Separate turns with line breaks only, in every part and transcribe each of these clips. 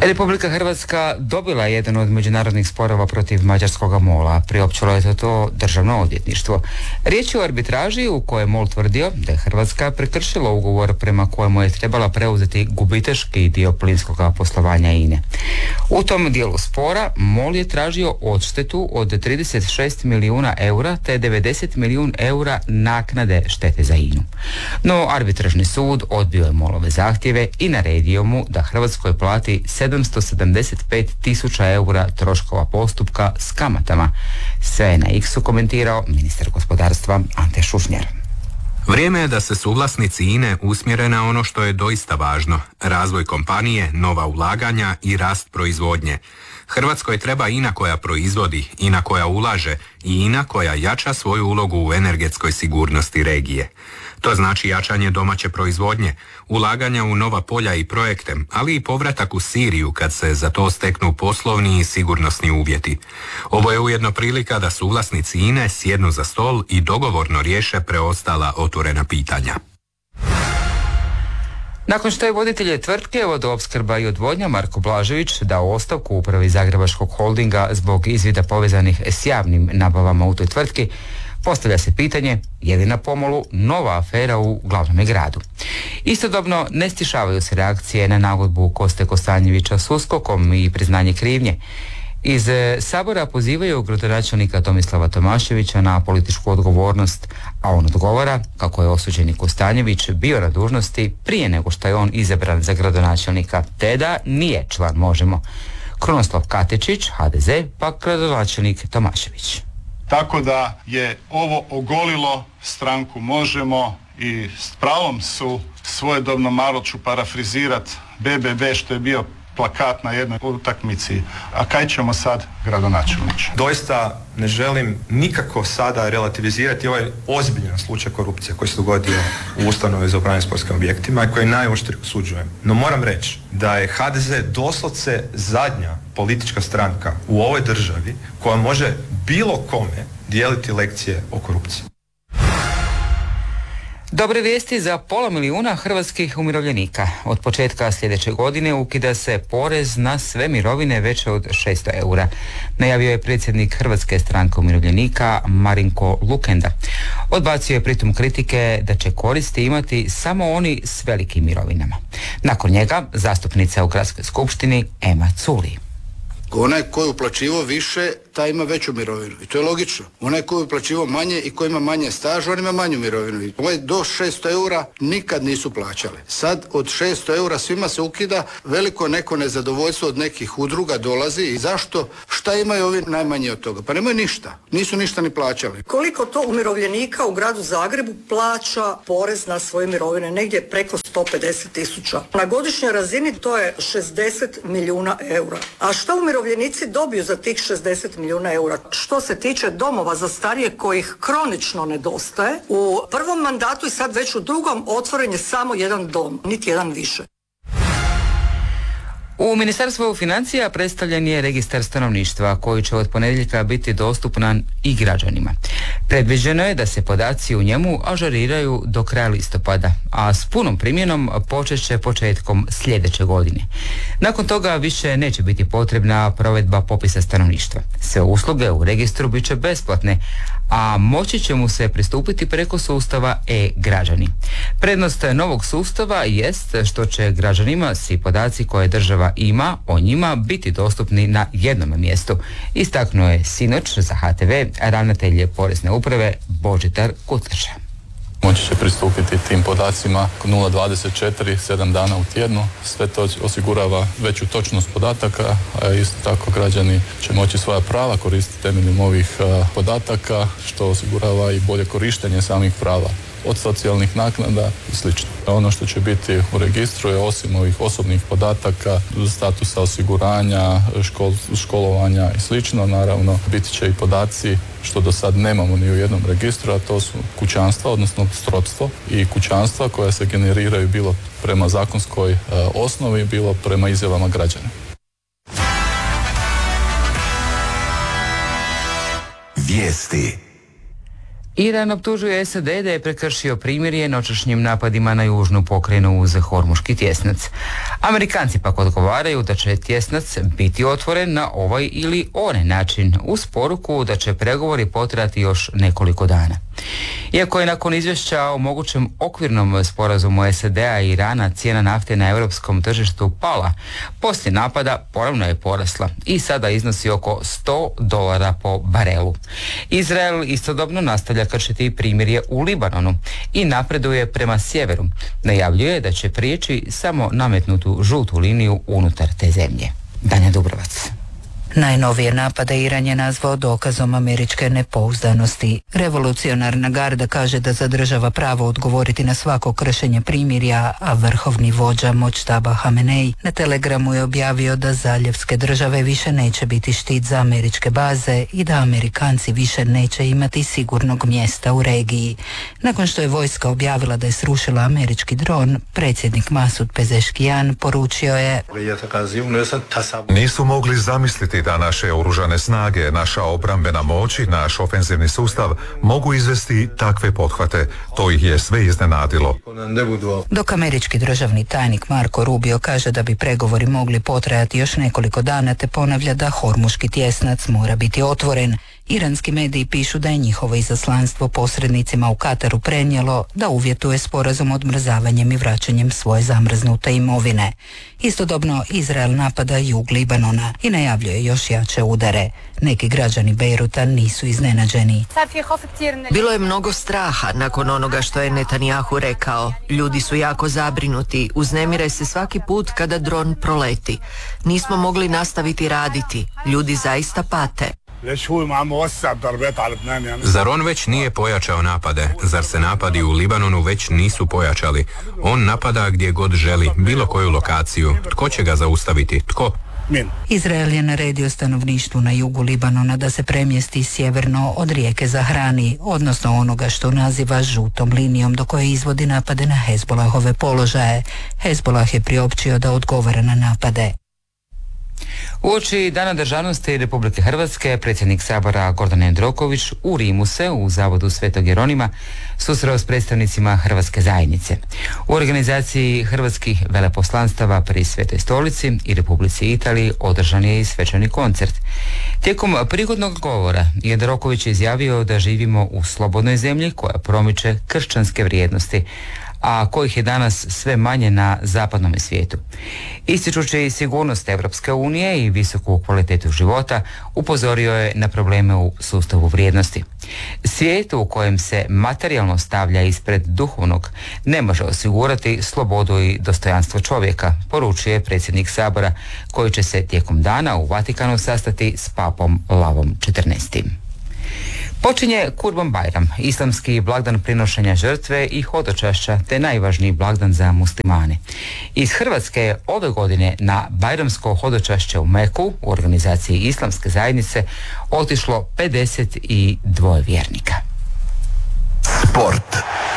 Republika Hrvatska dobila jedan od međunarodnih sporova protiv mađarskog MOL-a. Priopćilo je to Državno odvjetništvo. Riječ je o arbitraži u kojoj MOL tvrdio da je Hrvatska prekršila ugovor prema kojemu je trebala preuzeti gubitaški dio plinskog poslovanja INA-e. U tom dijelu spora MOL je tražio odštetu od 36 milijuna eura te 90 milijun eura naknade štete za INA-u. No arbitražni sud odbio je MOL-ove zahtjeve i naredio mu da Hrvatskoj plati 775 tisuća eura troškova postupka s kamatama. Sve je na X-u komentirao ministar gospodarstva Ante Šušnjar.
Vrijeme je da se suvlasnici INA-e usmjere na ono što je doista važno. Razvoj kompanije, nova ulaganja i rast proizvodnje. Hrvatskoj treba INA koja proizvodi, INA koja ulaže i INA koja jača svoju ulogu u energetskoj sigurnosti regije. To znači jačanje domaće proizvodnje, ulaganja u nova polja i projekte, ali i povratak u Siriju kad se za to steknu poslovni i sigurnosni uvjeti. Ovo je ujedno prilika da suvlasnici INA-e sjednu za stol i dogovorno riješe preostala otvorena pitanja.
Nakon što je voditelj tvrtke Vodoopskrba i odvodnja Marko Blažević dao ostavku u upravi Zagrebačkog holdinga zbog izvida povezanih s javnim nabavama u toj tvrtki, postavlja se pitanje je li na pomolu nova afera u glavnom gradu. Istodobno ne stišavaju se reakcije na nagodbu Koste Kostanjevića s USKOK-om i priznanje krivnje. Iz Sabora pozivaju gradonačelnika Tomislava Tomaševića na političku odgovornost, a on odgovara kako je osuđeni Kostanjević bio na dužnosti prije nego što je on izabran za gradonačelnika, te da nije član Možemo. Krunoslav Katečić, HDZ, pa gradonačelnik Tomašević.
Tako da je ovo ogolilo stranku Možemo i s pravom su svojedobno, malo ću parafrizirat, BBB što je bio plakat na jednoj utakmici, a kaj ćemo sad, gradonačelniče?
Doista ne želim nikako sada relativizirati ovaj ozbiljan slučaj korupcije koji se dogodio u ustanovi za upravljanje sportskim objektima i koji najoštrije osuđujem. No moram reći da je HDZ doslovce zadnja politička stranka u ovoj državi koja može bilo kome dijeliti lekcije o korupciji.
Dobre vijesti za 500.000 hrvatskih umirovljenika. Od početka sljedeće godine ukida se porez na sve mirovine veće od 600 eura. Najavio je predsjednik Hrvatske stranke umirovljenika Marinko Lukenda. Odbacio je pritom kritike da će koristi imati samo oni s velikim mirovinama. Nakon njega zastupnica u Gradskoj skupštini Ema Culi.
Onaj koji je uplaćivao više, taj ima veću mirovinu. I to je logično. Onaj koji je uplaćivao manje i koji ima manje staža, on ima manju mirovinu. I ovaj do 600 eura nikad nisu plaćali. Sad od 600 eura svima se ukida, veliko neko nezadovoljstvo od nekih udruga dolazi. I zašto? Šta imaju ovi najmanji od toga? Pa nemaju ništa. Nisu ništa ni plaćali.
Koliko to umirovljenika u gradu Zagrebu plaća porez na svoje mirovine? Negdje preko 150.000. Na godišnjoj razini to je 60 milijuna eura. A šta umirovljenici dobiju za tih 60 milijuna eura? Što se tiče domova za starije kojih kronično nedostaje, u prvom mandatu i sad već u drugom otvoren je samo jedan dom, niti jedan više.
U Ministarstvu financija predstavljen je registar stanovništva koji će od ponedjeljka biti dostupan i građanima. Predviđeno je da se podaci u njemu ažuriraju do kraja listopada, a s punom primjenom počet će početkom sljedeće godine. Nakon toga više neće biti potrebna provedba popisa stanovništva. Sve usluge u registru bit će besplatne, a moći će mu se pristupiti preko sustava e-građani. Prednost novog sustava jest što će građanima svi podaci koje država ima o njima biti dostupni na jednom mjestu, istaknuo je sinoć za HTV ravnatelj Porezne uprave Božidar Kutleša.
Moći će pristupiti tim podacima 0,24, 7 dana u tjednu. Sve to osigurava veću točnost podataka, a isto tako građani će moći svoja prava koristiti temeljem ovih podataka, što osigurava i bolje korištenje samih prava, od socijalnih naknada i sl. Ono što će biti u registru je osim ovih osobnih podataka, statusa osiguranja, školovanja i sl. Naravno, biti će i podaci što do sad nemamo ni u jednom registru, a to su kućanstva, odnosno srodstvo i kućanstva koja se generiraju bilo prema zakonskoj osnovi, bilo prema izjavama građana.
Vijesti. Iran optužuje SAD da je prekršio primirje noćašnjim napadima na južnu pokrajinu uz Hormuški tjesnac. Amerikanci pak odgovaraju da će tjesnac biti otvoren na ovaj ili onaj način, uz poruku da će pregovori potrajati još nekoliko dana. Iako je nakon izvješća o mogućem okvirnom sporazumu SAD-a i Irana cijena nafte na europskom tržištu pala, poslije napada ponovno je porasla i sada iznosi oko $100 po barelu. Izrael istodobno nastavlja kršiti primirje u Libanonu i napreduje prema sjeveru. Najavljuje da će prijeći samo nametnutu žutu liniju unutar te zemlje. Danja Dubrovac.
Najnovije napade Iran je nazvao dokazom američke nepouzdanosti. Revolucionarna garda kaže da zadržava pravo odgovoriti na svako kršenje primirja, a vrhovni vođa Močtaba Hamenej na Telegramu je objavio da zaljevske države više neće biti štit za američke baze i da Amerikanci više neće imati sigurnog mjesta u regiji. Nakon što je vojska objavila da je srušila američki dron, predsjednik Masud Pezeškijan poručio je:
Nisu mogli zamisliti da naše oružane snage, naša obrambena moć i naš ofenzivni sustav mogu izvesti takve pothvate. To ih je sve iznenadilo.
Dok američki državni tajnik Marco Rubio kaže da bi pregovori mogli potrajati još nekoliko dana, te ponavlja da Hormuški tjesnac mora biti otvoren. Iranski mediji pišu da je njihovo izaslanstvo posrednicima u Kataru prenijelo da uvjetuje sporazum odmrzavanjem i vraćanjem svoje zamrznute imovine. Istodobno Izrael napada jug Libanona i najavljuje još jače udare. Neki građani Bejruta nisu iznenađeni.
Bilo je mnogo straha nakon onoga što je Netanjahu rekao. Ljudi su jako zabrinuti, uznemire se svaki put kada dron proleti. Nismo mogli nastaviti raditi. Ljudi zaista pate.
Zar on već nije pojačao napade? Zar se napadi u Libanonu već nisu pojačali? On napada gdje god želi, bilo koju lokaciju. Tko će ga zaustaviti? Tko?
Izrael je naredio stanovništvu na jugu Libanona da se premjesti sjeverno od rijeke Zahrani, odnosno onoga što naziva žutom linijom do koje izvodi napade na Hezbolahove položaje. Hezbolah je priopćio da odgovara na napade.
Uoči Dana državnosti Republike Hrvatske, predsjednik Sabora Gordan Jandroković u Rimu se u Zavodu Svetog Jeronima susreo s predstavnicima Hrvatske zajednice. U organizaciji hrvatskih veleposlanstava pri Svetoj stolici i Republici Italiji održan je i svečani koncert. Tijekom prigodnog govora Jandroković je izjavio da živimo u slobodnoj zemlji koja promiče kršćanske vrijednosti, a kojih je danas sve manje na zapadnom svijetu. Ističući sigurnost Europske unije i visoku kvalitetu života, upozorio je na probleme u sustavu vrijednosti. Svijet u kojem se materijalno stavlja ispred duhovnog ne može osigurati slobodu i dostojanstvo čovjeka, poručuje predsjednik Sabora, koji će se tijekom dana u Vatikanu sastati s papom Lavom XIV. Počinje Kurban Bajram, islamski blagdan prinošenja žrtve i hodočašća, te najvažniji blagdan za muslimane. Iz Hrvatske je ove godine na bajramsko hodočašće u Meku u organizaciji Islamske zajednice otišlo 52 vjernika.
Sport.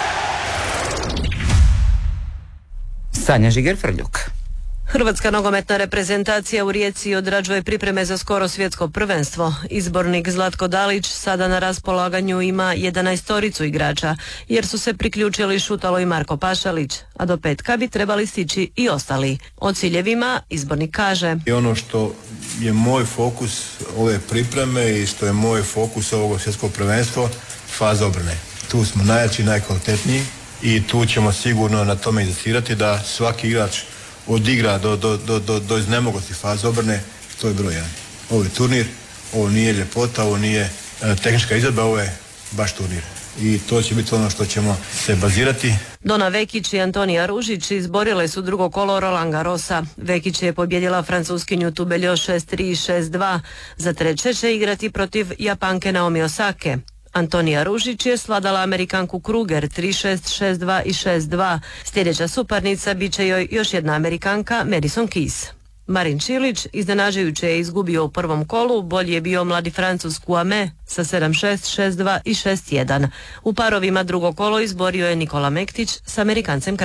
Sanja Žiger-Frljuk.
Hrvatska nogometna reprezentacija u Rijeci odrađuje pripreme za skoro svjetsko prvenstvo. Izbornik Zlatko Dalić sada na raspolaganju ima 11 igrača, jer su se priključili Šutalo i Marko Pašalić, a do petka bi trebali stići i ostali. O ciljevima izbornik kaže:
I ono što je moj fokus ove pripreme i što je moj fokus ovog svjetskog prvenstva, faza obrane. Tu smo najjači, najkvalitetniji i tu ćemo sigurno na tome inzistirati da svaki igrač odigra do iznemoglosti faze obrane. To je broj 1. Ovo je turnir, ovo nije ljepota, ovo nije tehnička izvedba, ovo je baš turnir. I to će biti ono što ćemo se bazirati.
Dona Vekić i Antonija Ružić izborile su drugo kolo Roland Garrosa. Vekić je pobjedila Francuskinju Tubeljo 6-3 i 6-2. Za treće će igrati protiv Japanke Naomi Osake. Antonija Ružić je svladala Amerikanku Kruger 3-6, 6-2 i 6-2. Sljedeća suparnica bit će joj još jedna Amerikanka, Madison Keys. Marin Čilić iznenađujuće je izgubio u prvom kolu, bolji je bio mladi Francuz Kouame sa 7-6, 6-2 i 6-1. U parovima drugo kolo izborio je Nikola Mektić s Amerikancem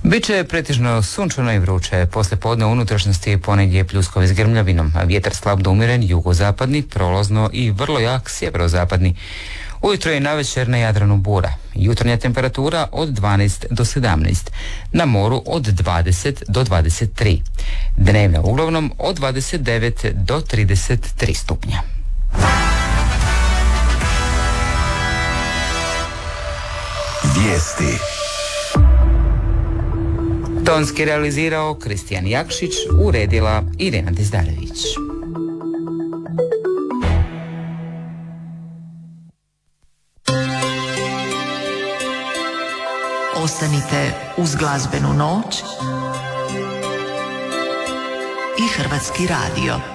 Biće pretežno sunčano i vruće. Poslije podne unutrašnjosti ponegdje pljuskovi s grmljavinom, a vjetar slab do umjeren jugozapadni, prolazno i vrlo jak sjeverozapadni. Ujutro i navečer na Jadranu bura. Jutarnja temperatura od 12 do 17. Na moru od 20 do 23. Dnevna uglavnom od 29 do 33 stupnja.
Vijesti.
Tonski realizirao Kristijan Jakšić, uredila Irena Dizdarević.
Ostanite uz glazbenu noć i Hrvatski radio.